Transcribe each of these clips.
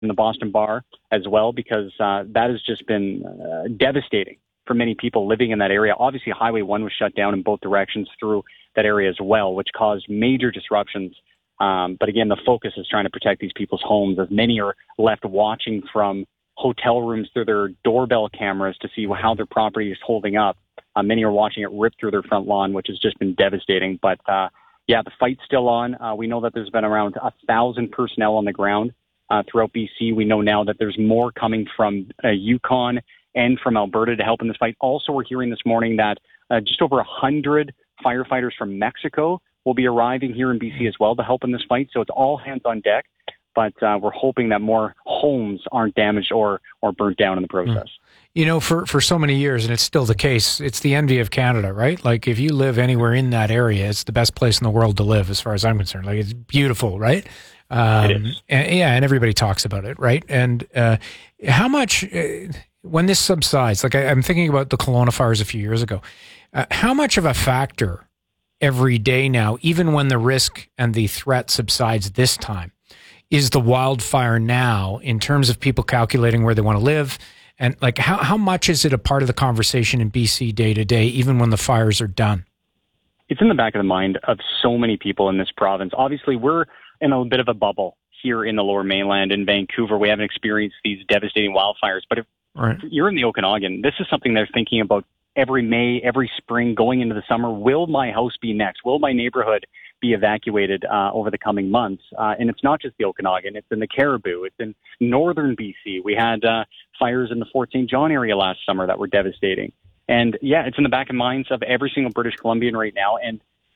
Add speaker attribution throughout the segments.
Speaker 1: in the Boston Bar as well, because that has just been devastating for many people living in that area. Obviously, Highway 1 was shut down in both directions through that area as well, which caused major disruptions. But again, the focus is trying to protect these people's homes, as many are left watching from hotel rooms through their doorbell cameras to see how their property is holding up. Many are watching it rip through their front lawn, which has just been devastating. But yeah, the fight's still on. We know that there's been around 1,000 personnel on the ground throughout BC. We know now that there's more coming from Yukon and from Alberta to help in this fight. Also, we're hearing this morning that just over 100 firefighters from Mexico will be arriving here in BC as well to help in this fight. So it's all hands on deck. But we're hoping that more homes aren't damaged or burnt down in the process.
Speaker 2: You know, for so many years, and it's still the case, it's the envy of Canada, right? Like, if you live anywhere in that area, it's the best place in the world to live, as far as I'm concerned. Like, it's beautiful, right?
Speaker 1: It is.
Speaker 2: And everybody talks about it, right? And how much, when this subsides, like I'm thinking about the Kelowna fires a few years ago, how much of a factor every day now, even when the risk and the threat subsides this time, is the wildfire now in terms of people calculating where they want to live? And like, how much is it a part of the conversation in BC day to day, even when the fires are done?
Speaker 1: It's in the back of the mind of so many people in this province. Obviously, we're in a bit of a bubble here in the Lower Mainland in Vancouver. We haven't experienced these devastating wildfires. But if you're in the Okanagan, this is something they're thinking about every May, every spring, going into the summer. Will my house be next? Will my neighborhood be evacuated over the coming months? And it's not just the Okanagan. It's in the Caribou. It's in northern BC. We had fires in the Fort St. John area last summer that were devastating. And yeah, it's in the back of minds of every single British Columbian right now. And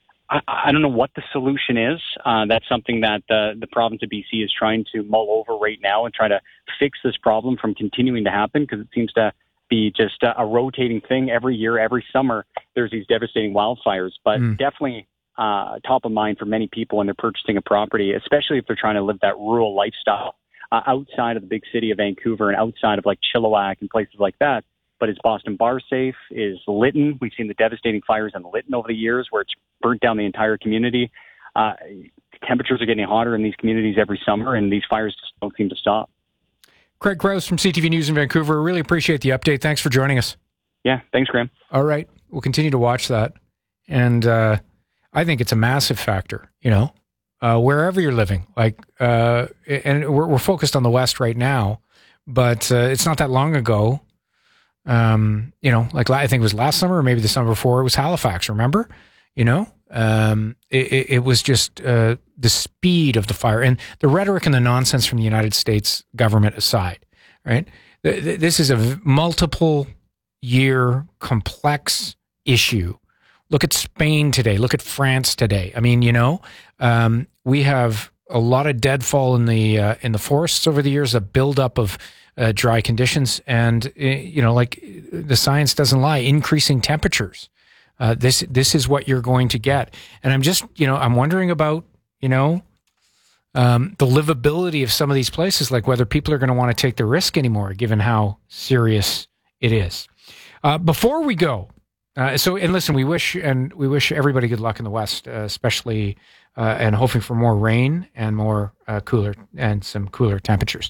Speaker 1: I don't know what the solution is. That's something that the province of BC is trying to mull over right now and try to fix this problem from continuing to happen, because it seems to be just a rotating thing every year, every summer. There's these devastating wildfires, but definitely top of mind for many people when they're purchasing a property, especially if they're trying to live that rural lifestyle outside of the big city of Vancouver and outside of like Chilliwack and places like that. But is Boston Bar safe? Is Lytton? We've seen the devastating fires in Lytton over the years where it's burnt down the entire community. Temperatures are getting hotter in these communities every summer, and these fires just don't seem to stop.
Speaker 2: Craig Krause from CTV News in Vancouver. Really appreciate the update. Thanks for joining us.
Speaker 1: Yeah, thanks, Graham.
Speaker 2: All right. We'll continue to watch that. And I think it's a massive factor, you know, wherever you're living. Like, and we're focused on the West right now, but it's not that long ago. You know, like I think it was last summer or maybe the summer before, it was Halifax, remember? You know, it was just the speed of the fire and the rhetoric and the nonsense from the United States government aside, right? This is a multiple year complex issue. Look at Spain today. Look at France today. I mean, you know, we have a lot of deadfall in the forests over the years, a buildup of dry conditions, and you know, like the science doesn't lie. Increasing temperatures. This is what you're going to get. And I'm just, you know, I'm wondering about, you know, the livability of some of these places, like whether people are going to want to take the risk anymore, given how serious it is. Before we go, and listen, we wish everybody good luck in the West, especially, and hoping for more rain and more cooler and some cooler temperatures.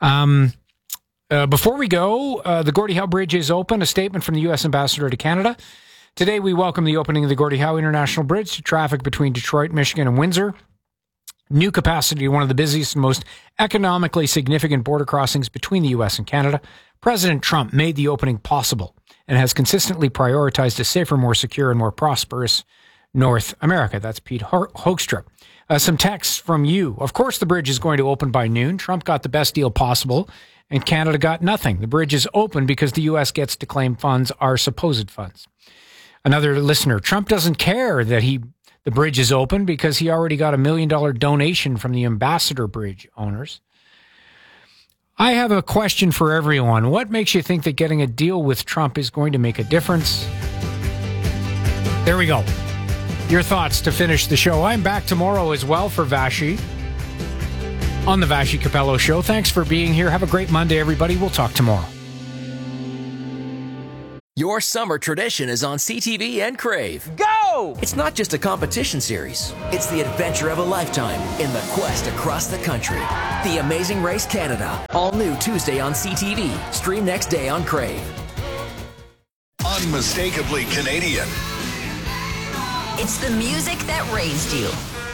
Speaker 2: Before we go, the Gordie Howe Bridge is open. A statement from the U.S. Ambassador to Canada. Today, we welcome the opening of the Gordie Howe International Bridge to traffic between Detroit, Michigan, and Windsor. New capacity, one of the busiest and most economically significant border crossings between the U.S. and Canada. President Trump made the opening possible and has consistently prioritized a safer, more secure, and more prosperous North America. That's Pete Hoekstra. Some texts from you. Of course, the bridge is going to open by noon. Trump got the best deal possible, and Canada got nothing. The bridge is open because the U.S. gets to claim funds, our supposed funds. Another listener, Trump doesn't care that the bridge is open because he already got $1 million donation from the Ambassador Bridge owners. I have a question for everyone. What makes you think that getting a deal with Trump is going to make a difference? There we go. Your thoughts to finish the show. I'm back tomorrow as well for Vashi on the Vashi Capello Show. Thanks for being here. Have a great Monday, everybody. We'll talk tomorrow.
Speaker 3: Your summer tradition is on CTV and Crave.
Speaker 4: Go!
Speaker 3: Whoa! It's not just a competition series. It's the adventure of a lifetime in the quest across the country. The Amazing Race Canada. All new Tuesday on CTV. Stream next day on Crave.
Speaker 4: Unmistakably Canadian.
Speaker 5: It's the music that raised you.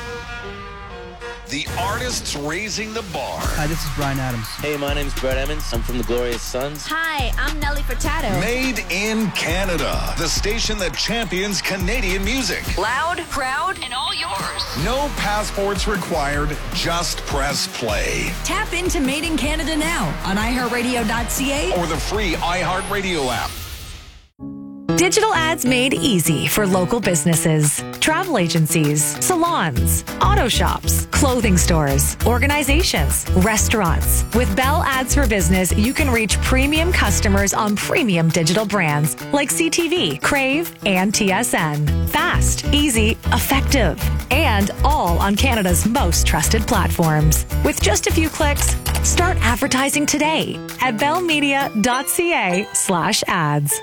Speaker 4: The artists raising the bar.
Speaker 6: Hi, this is Bryan Adams.
Speaker 7: Hey, my name's Brett Emmons. I'm from the Glorious Sons.
Speaker 5: Hi, I'm Nelly Furtado.
Speaker 4: Made in Canada. The station that champions Canadian music.
Speaker 5: Loud, proud, and all yours.
Speaker 4: No passports required. Just press play.
Speaker 8: Tap into Made in Canada now on iHeartRadio.ca
Speaker 4: or the free iHeartRadio app.
Speaker 9: Digital ads made easy for local businesses, travel agencies, salons, auto shops, clothing stores, organizations, restaurants. With Bell Ads for Business, you can reach premium customers on premium digital brands like CTV, Crave, and TSN. Fast, easy, effective, and all on Canada's most trusted platforms. With just a few clicks, start advertising today at bellmedia.ca/ads.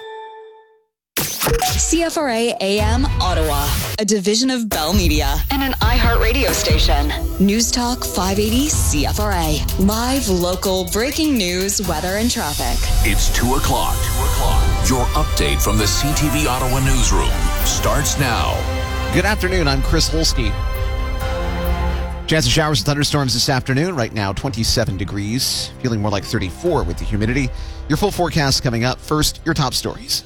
Speaker 8: CFRA AM Ottawa, a division of Bell Media
Speaker 5: And an iHeartRadio station.
Speaker 8: News Talk 580 CFRA. Live, local, breaking news, weather, and traffic.
Speaker 4: It's 2 o'clock. Your update from the CTV Ottawa newsroom starts now.
Speaker 10: Good afternoon. I'm Chris Holsky. Chance of showers and thunderstorms this afternoon. Right now, 27 degrees. Feeling more like 34 with the humidity. Your full forecast coming up. First, your top stories.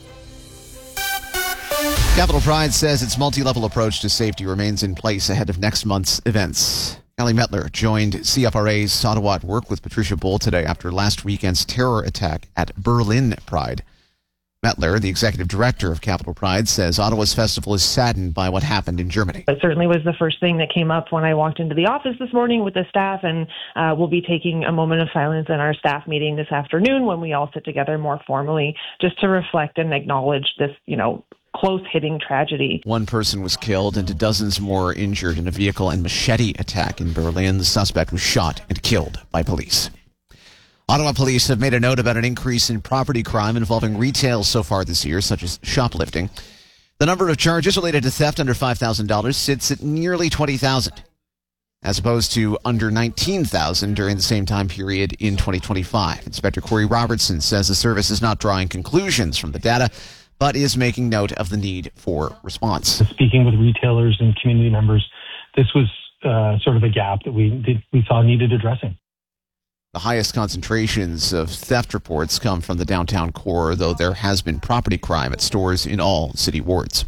Speaker 10: Capital Pride says its multi-level approach to safety remains in place ahead of next month's events. Kelly Mettler joined CFRA's Ottawa at Work with Patricia Bull today after last weekend's terror attack at Berlin Pride. Mettler, the executive director of Capital Pride, says Ottawa's festival is saddened by what happened in Germany.
Speaker 11: It certainly was the first thing that came up when I walked into the office this morning with the staff, and we'll be taking a moment of silence in our staff meeting this afternoon when we all sit together more formally just to reflect and acknowledge this, close-hitting tragedy.
Speaker 10: One person was killed and dozens more injured in a vehicle and machete attack in Berlin. The suspect was shot and killed by police. Ottawa police have made a note about an increase in property crime involving retail so far this year, such as shoplifting. The number of charges related to theft under $5,000 sits at nearly 20,000, as opposed to under 19,000 during the same time period in 2025. Inspector Corey Robertson says the service is not drawing conclusions from the data, but is making note of the need for response.
Speaker 12: Speaking with retailers and community members, this was sort of a gap that we saw needed addressing.
Speaker 10: The highest concentrations of theft reports come from the downtown core, though there has been property crime at stores in all city wards.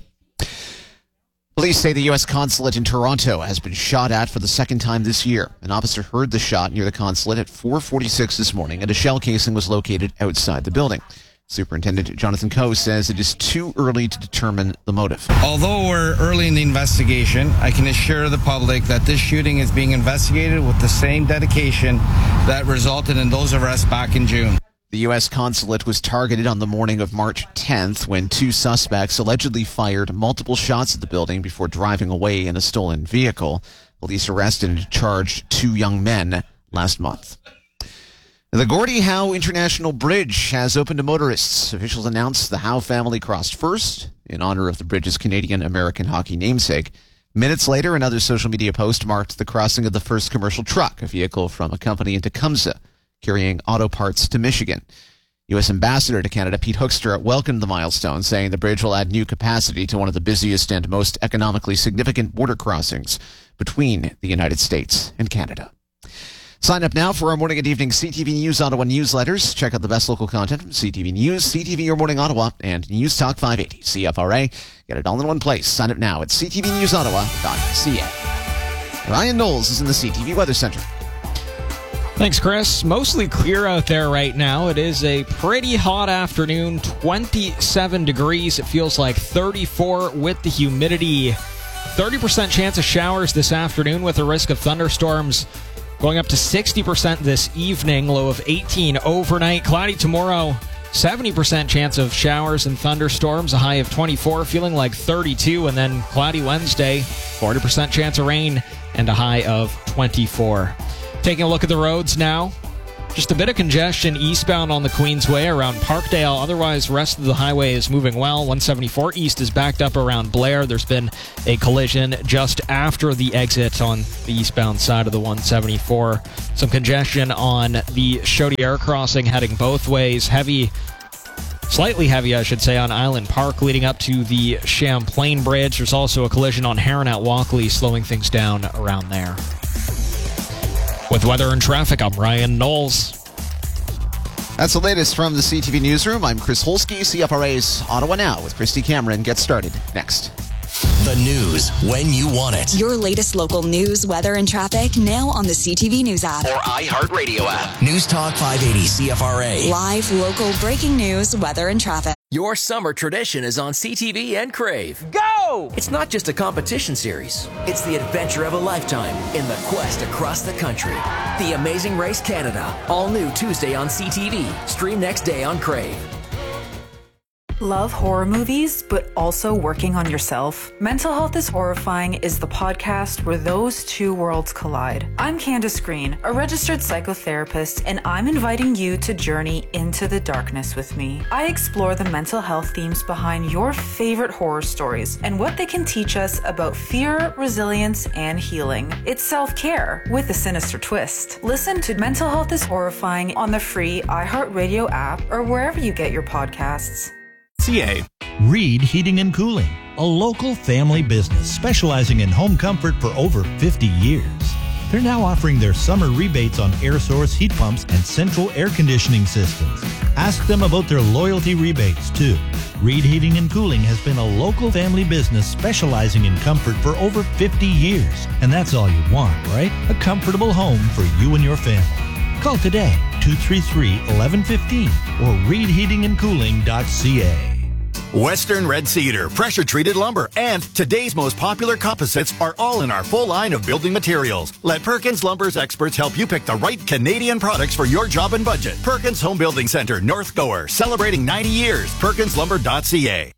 Speaker 10: Police say the U.S. consulate in Toronto has been shot at for the second time this year. An officer heard the shot near the consulate at 4:46 this morning, and a shell casing was located outside the building. Superintendent Jonathan Coe says it is too early to determine the motive.
Speaker 13: Although we're early in the investigation, I can assure the public that this shooting is being investigated with the same dedication that resulted in those arrests back in June.
Speaker 10: The U.S. consulate was targeted on the morning of March 10th when two suspects allegedly fired multiple shots at the building before driving away in a stolen vehicle. Police arrested and charged two young men last month. The Gordie Howe International Bridge has opened to motorists. Officials announced the Howe family crossed first in honor of the bridge's Canadian-American hockey namesake. Minutes later, another social media post marked the crossing of the first commercial truck, a vehicle from a company in Tecumseh, carrying auto parts to Michigan. U.S. Ambassador to Canada Pete Hoekstra welcomed the milestone, saying the bridge will add new capacity to one of the busiest and most economically significant border crossings between the United States and Canada. Sign up now for our morning and evening CTV News Ottawa newsletters. Check out the best local content from CTV News, CTV Your Morning Ottawa, and News Talk 580 CFRA. Get it all in one place. Sign up now at ctvnewsottawa.ca. Ryan Knowles is in the CTV Weather Center.
Speaker 14: Thanks, Chris. Mostly clear out there right now. It is a pretty hot afternoon, 27 degrees. It feels like 34 with the humidity. 30% chance of showers this afternoon with a risk of thunderstorms. Going up to 60% this evening, low of 18 overnight. Cloudy tomorrow, 70% chance of showers and thunderstorms, a high of 24, feeling like 32. And then cloudy Wednesday, 40% chance of rain and a high of 24. Taking a look at the roads now. Just a bit of congestion eastbound on the Queensway around Parkdale. Otherwise, rest of the highway is moving well. 174 east is backed up around Blair. There's been a collision just after the exit on the eastbound side of the 174. Some congestion on the Chaudière crossing heading both ways. Slightly heavy, I should say, on Island Park leading up to the Champlain Bridge. There's also a collision on Heron at Walkley, slowing things down around there. With weather and traffic, I'm Ryan Knowles.
Speaker 10: That's the latest from the CTV Newsroom. I'm Chris Holsky. CFRA's Ottawa Now with Christy Cameron gets started next.
Speaker 3: The news when you want it.
Speaker 8: Your latest local news, weather, and traffic now on the CTV News app.
Speaker 3: Or iHeartRadio app. News Talk 580 CFRA.
Speaker 8: Live, local, breaking news, weather, and traffic.
Speaker 3: Your summer tradition is on CTV and Crave. Go! It's not just a competition series. It's the adventure of a lifetime in the quest across the country. The Amazing Race Canada. All new Tuesday on CTV. Stream next day on Crave.
Speaker 6: Love horror movies, but also working on yourself? Mental Health is Horrifying is the podcast where those two worlds collide. I'm Candace Green, a registered psychotherapist, and I'm inviting you to journey into the darkness with me. I explore the mental health themes behind your favorite horror stories and what they can teach us about fear, resilience, and healing. It's self-care with a sinister twist. Listen to Mental Health is Horrifying on the free iHeartRadio app or wherever you get your podcasts.
Speaker 15: Reed Heating and Cooling, a local family business specializing in home comfort for over 50 years. They're now offering their summer rebates on air source heat pumps and central air conditioning systems. Ask them about their loyalty rebates, too. Reed Heating and Cooling has been a local family business specializing in comfort for over 50 years. And that's all you want, right? A comfortable home for you and your family. Call today, 233-1115 or reedheatingandcooling.ca.
Speaker 16: Western Red Cedar, pressure-treated lumber, and today's most popular composites are all in our full line of building materials. Let Perkins Lumber's experts help you pick the right Canadian products for your job and budget. Perkins Home Building Center, North Gower, celebrating 90 years. PerkinsLumber.ca.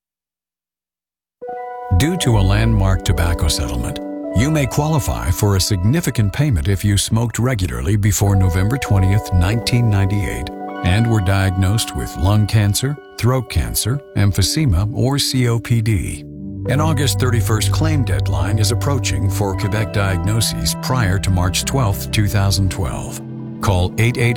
Speaker 17: Due to a landmark tobacco settlement, you may qualify for a significant payment if you smoked regularly before November 20th, 1998, and were diagnosed with lung cancer, throat cancer, emphysema, or COPD. An August 31st claim deadline is approaching for Quebec diagnoses prior to March 12, 2012. Call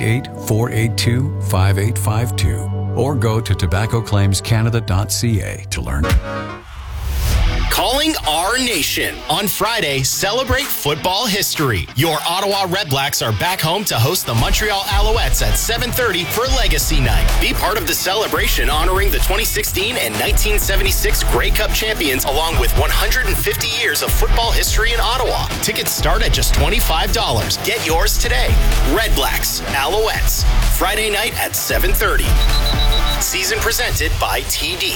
Speaker 17: 888-482-5852 or go to tobaccoclaimscanada.ca to learn.
Speaker 18: Calling our nation. On Friday, celebrate football history. Your Ottawa Redblacks are back home to host the Montreal Alouettes at 7:30 for Legacy Night. Be part of the celebration honoring the 2016 and 1976 Grey Cup champions along with 150 years of football history in Ottawa. Tickets start at just $25. Get yours today. Redblacks, Alouettes. Friday night at 7:30. Season presented by TD.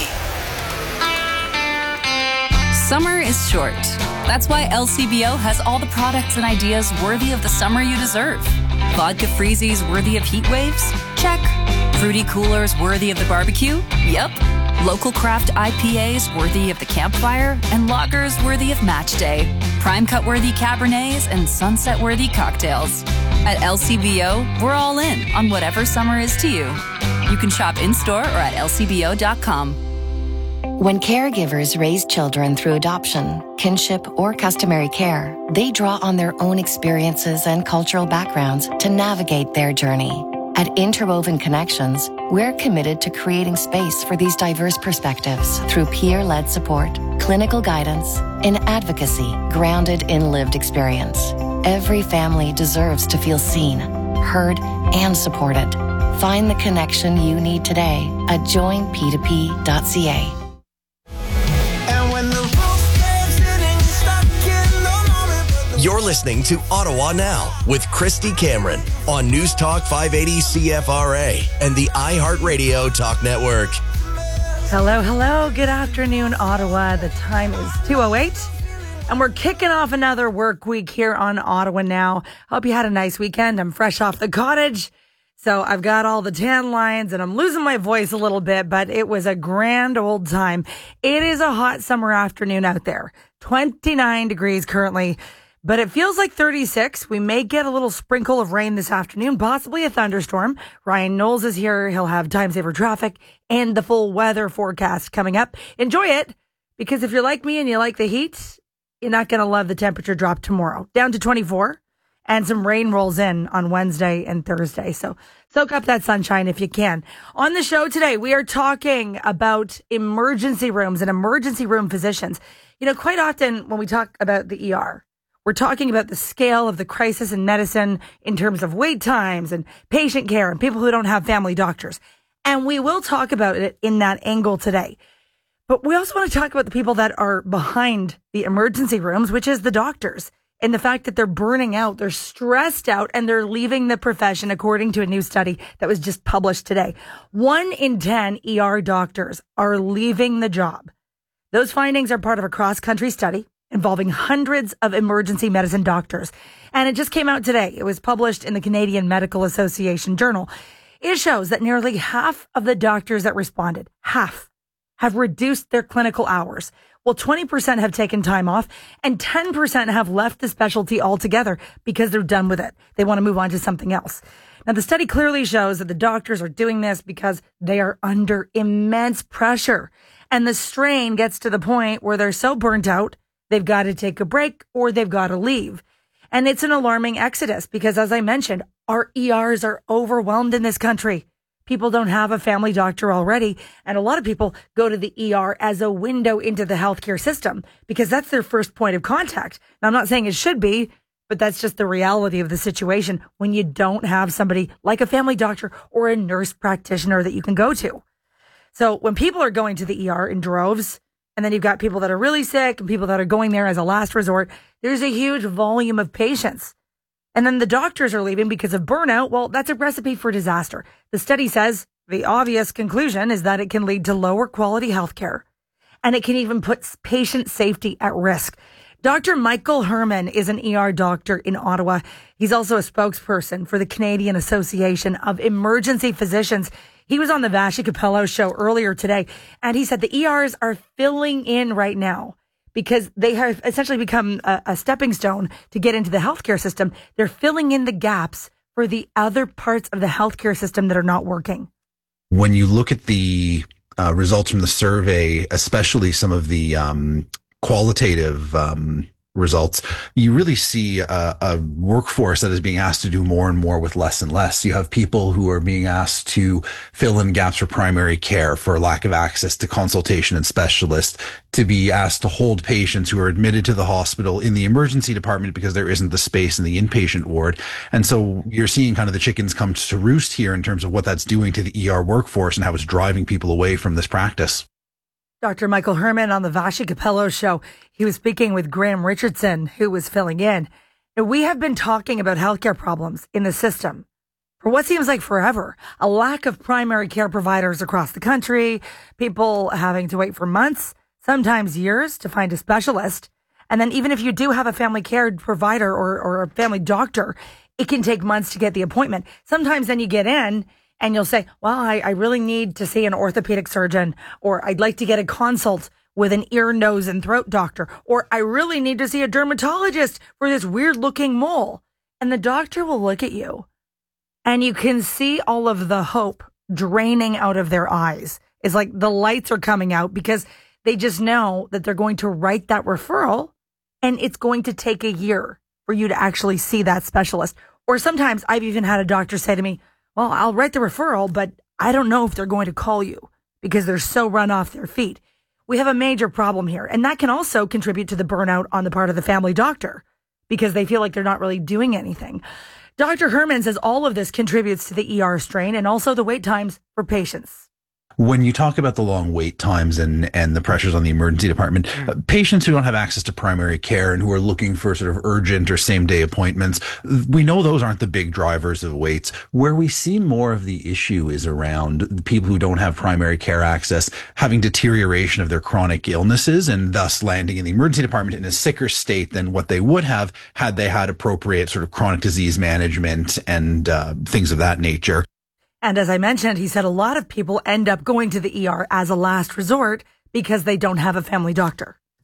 Speaker 19: Summer is short. That's why LCBO has all the products and ideas worthy of the summer you deserve. Vodka freezies worthy of heat waves? Check. Fruity coolers worthy of the barbecue? Yep. Local craft IPAs worthy of the campfire? And lagers worthy of match day. Prime cut worthy Cabernets and sunset worthy cocktails. At LCBO, we're all in on whatever summer is to you. You can shop in-store or at lcbo.com.
Speaker 20: When caregivers raise children through adoption, kinship, or customary care, they draw on their own experiences and cultural backgrounds to navigate their journey. At Interwoven Connections, we're committed to creating space for these diverse perspectives through peer-led support, clinical guidance, and advocacy grounded in lived experience. Every family deserves to feel seen, heard, and supported. Find the connection you need today at joinp2p.ca.
Speaker 3: You're listening to Ottawa Now with Christy Cameron on News Talk 580 CFRA and the iHeartRadio Talk Network.
Speaker 21: Hello, hello. Good afternoon, Ottawa. The time is 2:08, and we're kicking off another work week here on Ottawa Now. Hope you had a nice weekend. I'm fresh off the cottage, so I've got all the tan lines, and I'm losing my voice a little bit, but it was a grand old time. It is a hot summer afternoon out there. 29 degrees currently. but it feels like 36. We may get a little sprinkle of rain this afternoon, possibly a thunderstorm. Ryan Knowles is here. He'll have time saver traffic and the full weather forecast coming up. Enjoy it, because if you're like me and you like the heat, you're not going to love the temperature drop tomorrow. Down to 24, and some rain rolls in on Wednesday and Thursday. So soak up that sunshine if you can. On the show today, we are talking about emergency rooms and emergency room physicians. You know, quite often when we talk about the ER, we're talking about the scale of the crisis in medicine in terms of wait times and patient care and people who don't have family doctors. And we will talk about it in that angle today. But we also want to talk about the people that are behind the emergency rooms, which is the doctors, and the fact that they're burning out, they're stressed out, and they're leaving the profession, according to a new study that was just published today. 1 in 10 ER doctors are leaving the job. Those findings are part of a cross-country study involving hundreds of emergency medicine doctors. And it just came out today. It was published in the Canadian Medical Association Journal. It shows that nearly half of the doctors that responded, half, have reduced their clinical hours. Well, 20% have taken time off, and 10% have left the specialty altogether because they're done with it. They want to move on to something else. Now, the study clearly shows that the doctors are doing this because they are under immense pressure. And the strain gets to the point where they're so burnt out, they've got to take a break or they've got to leave. And it's an alarming exodus because, as I mentioned, our ERs are overwhelmed in this country. People don't have a family doctor already, and a lot of people go to the ER as a window into the healthcare system because that's their first point of contact. Now, I'm not saying it should be, but that's just the reality of the situation when you don't have somebody like a family doctor or a nurse practitioner that you can go to. So when people are going to the ER in droves, and then you've got people that are really sick and people that are going there as a last resort, there's a huge volume of patients. And then the doctors are leaving because of burnout. Well, that's a recipe for disaster. The study says the obvious conclusion is that it can lead to lower quality healthcare, and it can even put patient safety at risk. Dr. Michael Herman is an ER doctor in Ottawa. He's also a spokesperson for the Canadian Association of Emergency Physicians. He was on the Vashi Capello show earlier today, and he said the ERs are filling in right now because they have essentially become a stepping stone to get into the healthcare system. They're filling in the gaps for the other parts of the healthcare system that are not working.
Speaker 1: When you look at the results from the survey, especially some of the qualitative results, you really see a workforce that is being asked to do more and more with less and less. You have people who are being asked to fill in gaps for primary care, for lack of access to consultation and specialists, to be asked to hold patients who are admitted to the hospital in the emergency department because there isn't the space in the inpatient ward. And so you're seeing kind of the chickens come to roost here in terms of what that's doing to the ER workforce and how it's driving people away from this practice.
Speaker 21: Dr. Michael Herman on the Vashi Capello show. He was speaking with Graham Richardson, who was filling in. Now, we have been talking about healthcare problems in the system for what seems like forever. A lack of primary care providers across the country, people having to wait for months, sometimes years to find a specialist. And then even if you do have a family care provider or a family doctor, it can take months to get the appointment. Sometimes then you get in and you'll say, well, I really need to see an orthopedic surgeon, or I'd like to get a consult with an ear, nose, and throat doctor, or I really need to see a dermatologist for this weird looking mole. And the doctor will look at you and you can see all of the hope draining out of their eyes. It's like the lights are coming out because they just know that they're going to write that referral and it's going to take a year for you to actually see that specialist. Or sometimes I've even had a doctor say to me, well, I'll write the referral, but I don't know if they're going to call you because they're so run off their feet. We have a major problem here. And that can also contribute to the burnout on the part of the family doctor because they feel like they're not really doing anything. Dr. Herman says all of this contributes to the ER strain and also the wait times for patients.
Speaker 1: When you talk about the long wait times and the pressures on the emergency department, patients who don't have access to primary care and who are looking for sort of urgent or same day appointments, we know those aren't the big drivers of waits. Where we see more of the issue is around the people who don't have primary care access having deterioration of their chronic illnesses and thus landing in the emergency department in a sicker state than what they would have had they had appropriate sort of chronic disease management and things of that nature.
Speaker 21: And as I mentioned, he said a lot of people end up going to the ER as a last resort because they don't have a family doctor.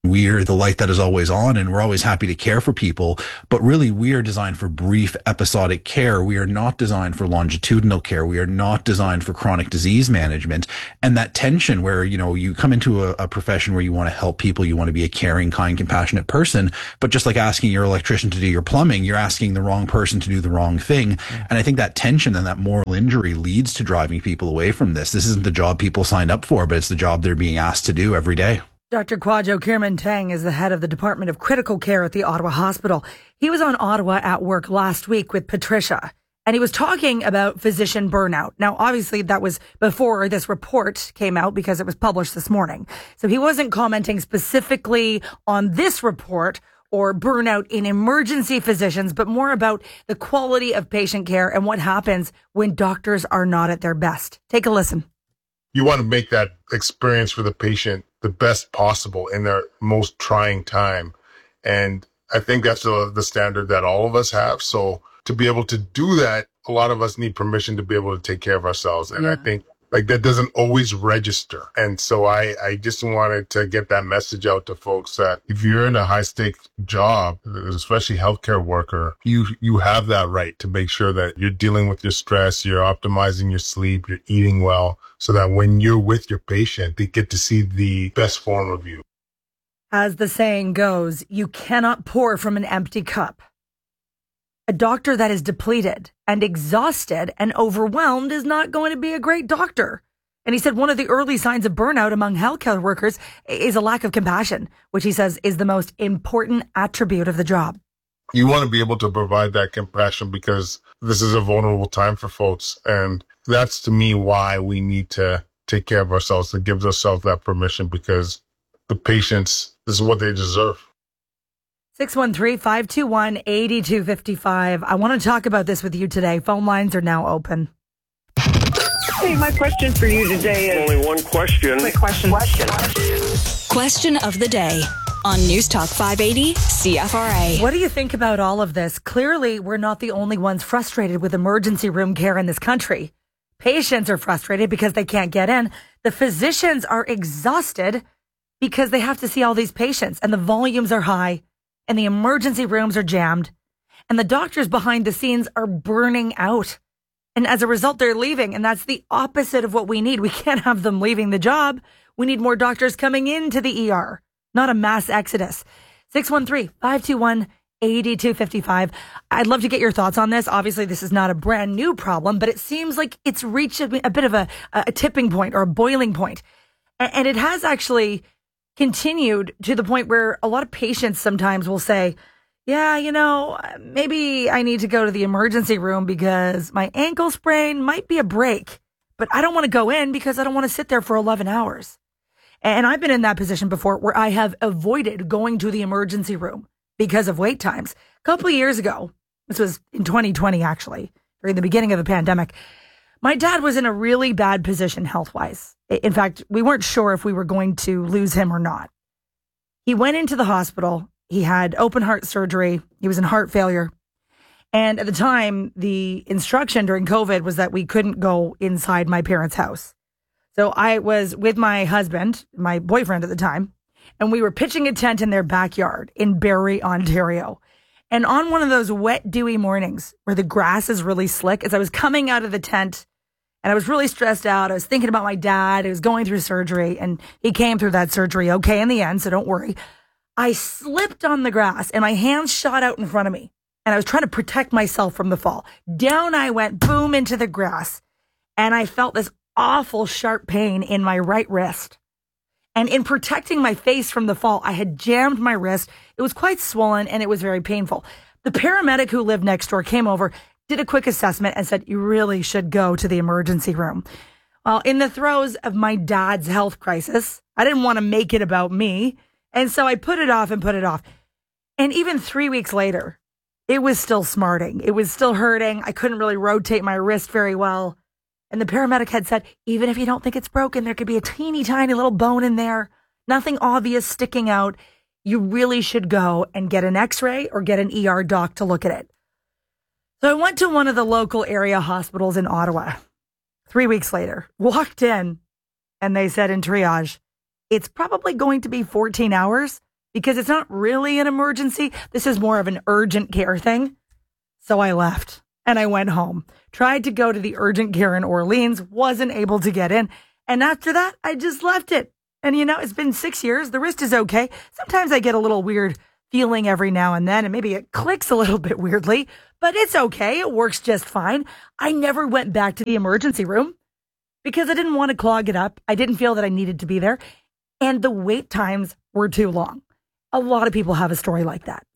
Speaker 1: We're the light that is always on, and we're always happy to care for people. But really, we are designed for brief episodic care. We are not designed for longitudinal care. We are not designed for chronic disease management. And that tension where, you come into a profession where you want to help people, you want to be a caring, kind, compassionate person. But just like asking your electrician to do your plumbing, you're asking the wrong person to do the wrong thing. And I think that tension and that moral injury leads to driving people away from this. This isn't the job people signed up for, but it's the job they're being asked to do every day.
Speaker 21: Dr. Kwadwo Kirman-Tang is the head of the Department of Critical Care at the Ottawa Hospital. He was on Ottawa at Work last week with Patricia, and he was talking about physician burnout. Now, obviously, that was before this report came out because it was published this morning. So he wasn't commenting specifically on this report or burnout in emergency physicians, but more about the quality of patient care and what happens when doctors are not at their best. Take a listen.
Speaker 2: You want to make that experience for the patient the best possible in their most trying time. And I think that's the standard that all of us have. So to be able to do that, a lot of us need permission to be able to take care of ourselves. And I think that doesn't always register. And so I just wanted to get that message out to folks that if you're in a high stakes job, especially healthcare worker, you have that right to make sure that you're dealing with your stress, you're optimizing your sleep, you're eating well, so that when you're with your patient, they get to see the best form of you.
Speaker 21: As the saying goes, you cannot pour from an empty cup. A doctor that is depleted and exhausted and overwhelmed is not going to be a great doctor. And he said one of the early signs of burnout among healthcare workers is a lack of compassion, which he says is the most important attribute of the job.
Speaker 2: You want to be able to provide that compassion because this is a vulnerable time for folks. And that's, to me, why we need to take care of ourselves. It gives ourselves that permission because the patients, this is what they deserve.
Speaker 21: 613-521-8255. I want to talk about this with you today. Phone lines are now open.
Speaker 22: Hey, my question for you today is...
Speaker 23: Only one question.
Speaker 22: Quick question.
Speaker 8: Question of the day on News Talk 580 CFRA.
Speaker 21: What do you think about all of this? Clearly, we're not the only ones frustrated with emergency room care in this country. Patients are frustrated because they can't get in. The physicians are exhausted because they have to see all these patients and the volumes are high. And the emergency rooms are jammed, and the doctors behind the scenes are burning out. And as a result, they're leaving. And that's the opposite of what we need. We can't have them leaving the job. We need more doctors coming into the ER, not a mass exodus. 613-521-8255. I'd love to get your thoughts on this. Obviously, this is not a brand new problem, but it seems like it's reached a bit of a tipping point or a boiling point. And it has actually continued to the point where a lot of patients sometimes will say, yeah, maybe I need to go to the emergency room because my ankle sprain might be a break, but I don't want to go in because I don't want to sit there for 11 hours. And I've been in that position before where I have avoided going to the emergency room because of wait times. A couple of years ago, this was in 2020, actually, during the beginning of the pandemic, my dad was in a really bad position health-wise. In fact, we weren't sure if we were going to lose him or not. He went into the hospital. He had open heart surgery. He was in heart failure. And at the time, the instruction during COVID was that we couldn't go inside my parents' house. So I was with my husband, my boyfriend at the time, and we were pitching a tent in their backyard in Barrie, Ontario. And on one of those wet, dewy mornings where the grass is really slick, as I was coming out of the tent, and I was really stressed out. I was thinking about my dad. He was going through surgery, and he came through that surgery okay in the end, so don't worry. I slipped on the grass, and my hands shot out in front of me, and I was trying to protect myself from the fall. Down I went, boom, into the grass, and I felt this awful sharp pain in my right wrist. And in protecting my face from the fall, I had jammed my wrist. It was quite swollen, and it was very painful. The paramedic who lived next door came over, did a quick assessment and said, you really should go to the emergency room. Well, in the throes of my dad's health crisis, I didn't want to make it about me. And so I put it off and put it off. And even 3 weeks later, it was still smarting. It was still hurting. I couldn't really rotate my wrist very well. And the paramedic had said, even if you don't think it's broken, there could be a teeny tiny little bone in there. Nothing obvious sticking out. You really should go and get an x-ray or get an ER doc to look at it. So I went to one of the local area hospitals in Ottawa 3 weeks later, walked in, and they said in triage, it's probably going to be 14 hours, because it's not really an emergency. This is more of an urgent care thing. So I left and I went home. Tried to go to the urgent care in Orleans, wasn't able to get in. And after that, I just left it. And it's been 6 years. The wrist is okay. Sometimes I get a little weird feeling every now and then, and maybe it clicks a little bit weirdly, but it's okay. It works just fine. I never went back to the emergency room because I didn't want to clog it up. I didn't feel that I needed to be there. And the wait times were too long. A lot of people have a story like that.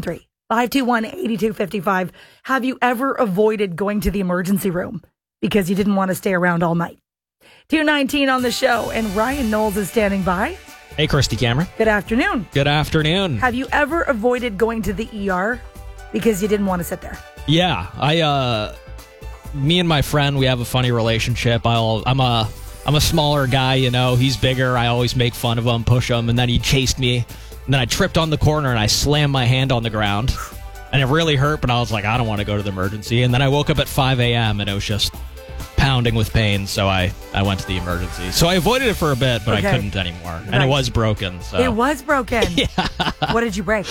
Speaker 21: 613-521-8255. Have you ever avoided going to the emergency room because you didn't want to stay around all night? 2:19 on the show, and Ryan Knowles is standing by.
Speaker 14: Hey, Christy Cameron.
Speaker 21: Good afternoon.
Speaker 14: Good afternoon.
Speaker 21: Have you ever avoided going to the ER because you didn't want to sit there?
Speaker 14: Yeah, me and my friend, we have a funny relationship. I'm a smaller guy, he's bigger. I always make fun of him, push him, and then he chased me. And then I tripped on the corner and I slammed my hand on the ground. And it really hurt, but I was like, I don't want to go to the emergency. And then I woke up at 5 a.m. and it was just pounding with pain, so I went to the emergency. So I avoided it for a bit, but I couldn't anymore. Right. And it was broken. So.
Speaker 21: It was broken? Yeah. What did you break?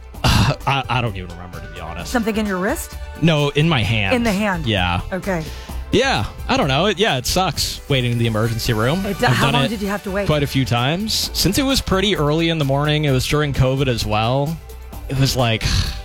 Speaker 14: I don't even remember, to be honest.
Speaker 21: Something in your wrist?
Speaker 14: No, in my hand.
Speaker 21: In the hand?
Speaker 14: Yeah.
Speaker 21: Okay.
Speaker 14: Yeah, I don't know. It sucks waiting in the emergency room.
Speaker 21: How long did you have to wait?
Speaker 14: Quite a few times. Since it was pretty early in the morning, it was during COVID as well. It was like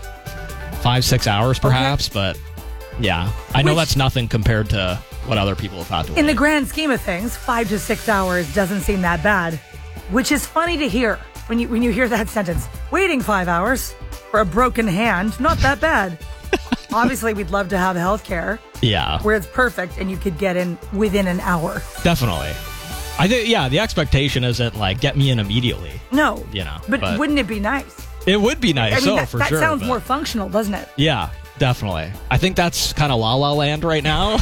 Speaker 14: 5-6 hours perhaps, but yeah. I know that's nothing compared to what other people have had to wait.
Speaker 21: In the grand scheme of things, 5 to 6 hours doesn't seem that bad, which is funny to hear when you hear that sentence. Waiting 5 hours for a broken hand, not that bad. Obviously, we'd love to have healthcare.
Speaker 14: Yeah.
Speaker 21: Where it's perfect and you could get in within an hour.
Speaker 14: Definitely. I think, the expectation isn't like get me in immediately.
Speaker 21: No.
Speaker 14: But
Speaker 21: wouldn't it be nice?
Speaker 14: It would be nice. For
Speaker 21: that
Speaker 14: sure.
Speaker 21: That sounds more functional, doesn't it?
Speaker 14: Yeah, definitely. I think that's kind of La La Land right now.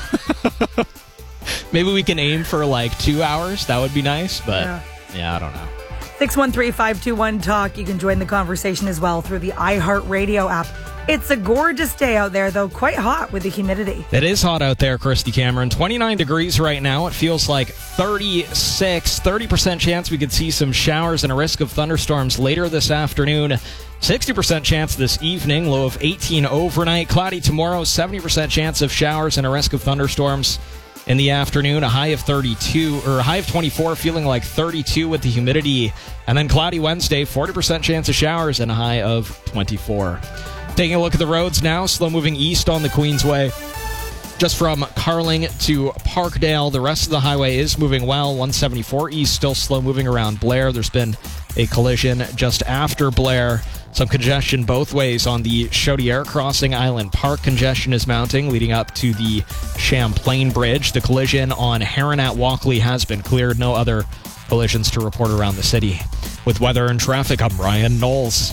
Speaker 14: Maybe we can aim for like 2 hours. That would be nice, but I don't know.
Speaker 21: 613-521-TALK. You can join the conversation as well through the iHeartRadio app. It's a gorgeous day out there, though quite hot with the humidity.
Speaker 14: It is hot out there, Christy Cameron. 29 degrees right now. It feels like 36. 30% chance we could see some showers and a risk of thunderstorms later this afternoon. 60% chance this evening. Low of 18 overnight. Cloudy tomorrow. 70% chance of showers and a risk of thunderstorms in the afternoon. A high of 32 or a high of 24, feeling like 32 with the humidity. And then cloudy Wednesday. 40% chance of showers and a high of 24. Taking a look at the roads now, slow moving east on the Queensway. Just from Carling to Parkdale, the rest of the highway is moving well. 174 east still slow moving around Blair. There's been a collision just after Blair. Some congestion both ways on the Chaudière crossing. Island Park congestion is mounting, leading up to the Champlain Bridge. The collision on Heron at Walkley has been cleared. No other collisions to report around the city. With weather and traffic, I'm Ryan Knowles.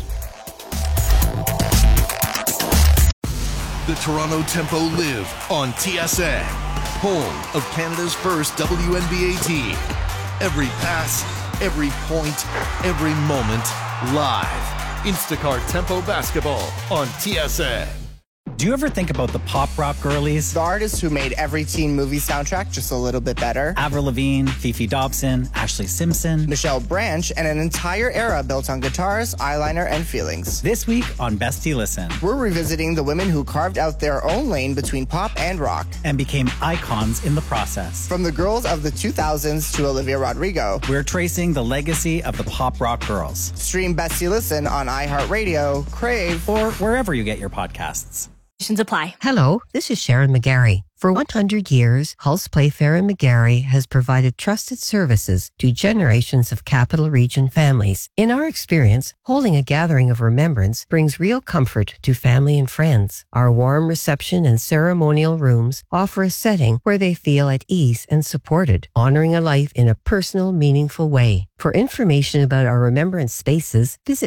Speaker 7: The Toronto Tempo live on TSN, home of Canada's first WNBA team. Every pass, every point, every moment, live. Instacart Tempo Basketball on TSN.
Speaker 9: Do you ever think about the pop rock girlies?
Speaker 23: The artists who made every teen movie soundtrack just a little bit better.
Speaker 9: Avril Lavigne, Fifi Dobson, Ashley Simpson,
Speaker 23: Michelle Branch, and an entire era built on guitars, eyeliner, and feelings.
Speaker 9: This week on Bestie Listen,
Speaker 23: we're revisiting the women who carved out their own lane between pop and rock.
Speaker 9: And became icons in the process.
Speaker 23: From the girls of the 2000s to Olivia Rodrigo,
Speaker 9: we're tracing the legacy of the pop rock girls.
Speaker 23: Stream Bestie Listen on iHeartRadio, Crave,
Speaker 9: or wherever you get your podcasts.
Speaker 24: Apply. Hello, this is Sharon McGarry. For 100 years, Hulse Playfair and McGarry has provided trusted services to generations of Capital Region families. In our experience, holding a gathering of remembrance brings real comfort to family and friends. Our warm reception and ceremonial rooms offer a setting where they feel at ease and supported, honoring a life in a personal, meaningful way. For information about our remembrance spaces, visit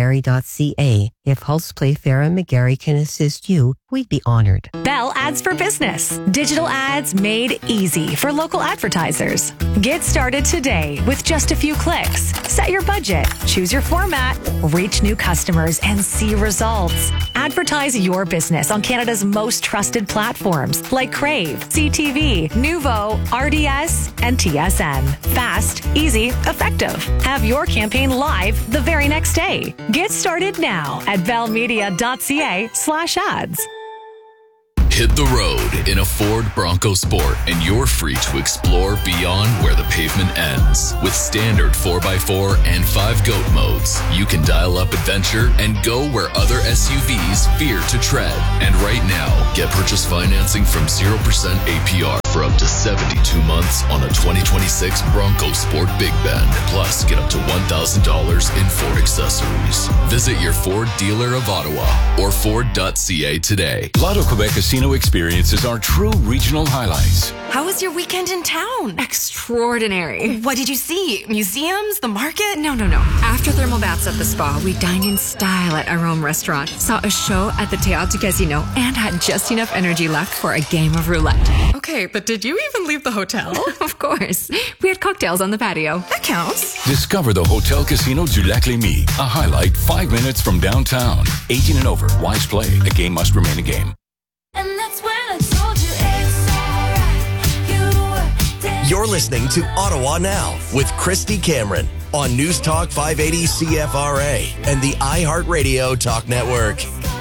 Speaker 24: hpmcgarry.ca. If Hulse Playfair and McGarry can assist you, we'd be honored.
Speaker 5: Bell Ads for Business
Speaker 4: business. Digital ads made easy for local advertisers. Get started today with just a few clicks. Set your budget, choose your format, reach new customers, and see results. Advertise your business on Canada's most trusted platforms like Crave, CTV, Nuvo, RDS, and TSN. Fast, easy, effective. Have your campaign live the very next day. Get started now at bellmedia.ca/ads.
Speaker 11: Hit the road in a Ford Bronco Sport and you're free to explore beyond where the pavement ends. With standard 4x4 and 5-GOAT modes, you can dial up adventure and go where other SUVs fear to tread. And right now, get purchase financing from 0% APR for up to 72 months on a 2026 Bronco Sport Big Bend. Plus, get up to $1,000 in Ford accessories. Visit your Ford dealer of Ottawa or Ford.ca today.
Speaker 12: Lotto Quebec Casino experiences are true regional highlights.
Speaker 13: How was your weekend in town? Extraordinary. What did you see? Museums? The market? No. After thermal baths at the spa, we dined in style at our own restaurant, saw a show at the Théâtre du Casino, and had just enough energy left for a game of roulette. Okay, but did you even leave the hotel? Of course. We had cocktails on the patio. That counts.
Speaker 12: Discover the Hotel Casino du Lac Lémy, a highlight 5 minutes from downtown. 18 and over. Wise play. A game must remain a game.
Speaker 25: And that's when I told you it's alright. You're listening to Ottawa Now with Christy Cameron on News Talk 580 CFRA and the iHeartRadio Talk Network.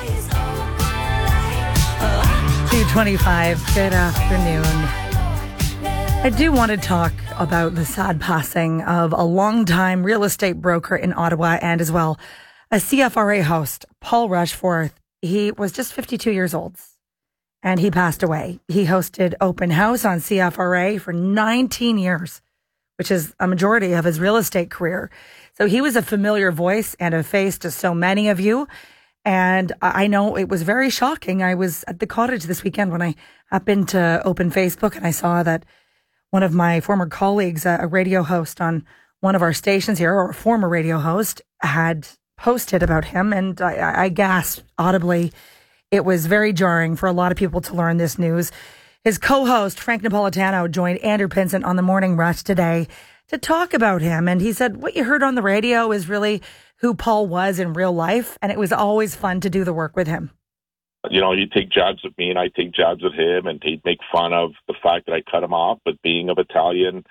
Speaker 21: 2:25. Good afternoon. I do want to talk about the sad passing of a longtime real estate broker in Ottawa and as well a CFRA host, Paul Rushforth. He was just 52 years old. And he passed away. He hosted Open House on CFRA for 19 years, which is a majority of his real estate career. So he was a familiar voice and a face to so many of you. And I know it was very shocking. I was at the cottage this weekend when I happened to open Facebook and I saw that one of my former colleagues, a radio host on one of our stations here, or a former radio host, had posted about him. And I gasped audibly. It was very jarring for a lot of people to learn this news. His co-host, Frank Napolitano, joined Andrew Pinson on the Morning Rush today to talk about him. And he said, what you heard on the radio is really who Paul was in real life. And it was always fun to do the work with him.
Speaker 26: You know, he'd take jabs at me and I'd take jabs at him, and he'd make fun of the fact that I cut him off. But being of Italian,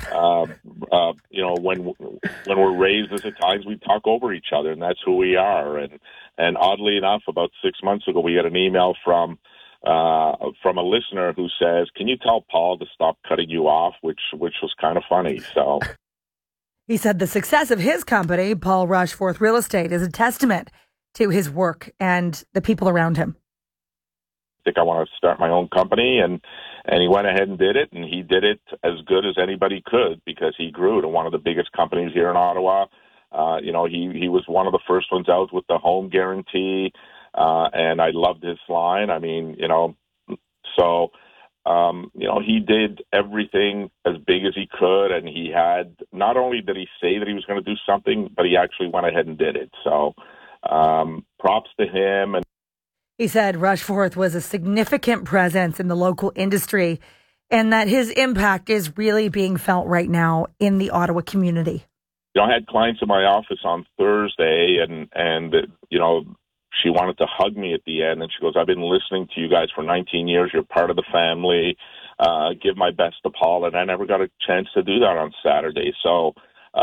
Speaker 26: you know, when we're raised as Italians, we talk over each other, and that's who we are. And oddly enough, about 6 months ago, we got an email from a listener who says, "Can you tell Paul to stop cutting you off?" Which was kind of funny. So
Speaker 21: he said the success of his company, Paul Rushforth Real Estate, is a testament to his work and the people around him.
Speaker 26: I think I want to start my own company, and he went ahead and did it, and he did it as good as anybody could because he grew to one of the biggest companies here in Ottawa. You know, he was one of the first ones out with the home guarantee, and I loved his line. I mean, you know, so, you know, he did everything as big as he could, and he had, not only did he say that he was going to do something, but he actually went ahead and did it. So, props to him. And
Speaker 21: he said Rushforth was a significant presence in the local industry and that his impact is really being felt right now in the Ottawa community.
Speaker 26: You know, I had clients in my office on Thursday, and you know, she wanted to hug me at the end, and she goes, "I've been listening to you guys for 19 years. You're part of the family. Give my best to Paul." And I never got a chance to do that on Saturday. So,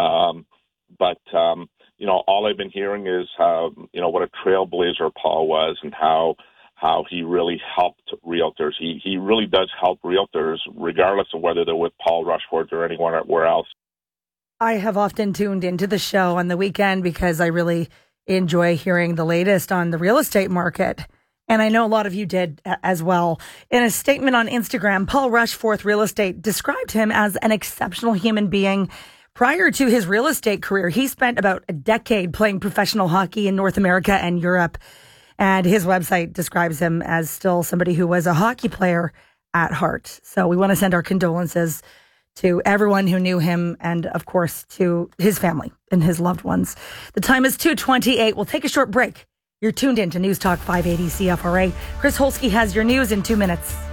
Speaker 26: you know, all I've been hearing is how, you know, what a trailblazer Paul was, and how he really helped realtors. He really does help realtors, regardless of whether they're with Paul Rushforth or anyone else.
Speaker 21: I have often tuned into the show on the weekend because I really enjoy hearing the latest on the real estate market. And I know a lot of you did as well. In a statement on Instagram, Paul Rushforth Real Estate described him as an exceptional human being. Prior to his real estate career, he spent about a decade playing professional hockey in North America and Europe. And his website describes him as still somebody who was a hockey player at heart. So we want to send our condolences to everyone who knew him and, of course, to his family and his loved ones. The time is 2:28. We'll take a short break. You're tuned in to News Talk 580 CFRA. Chris Holsky has your news in 2 minutes.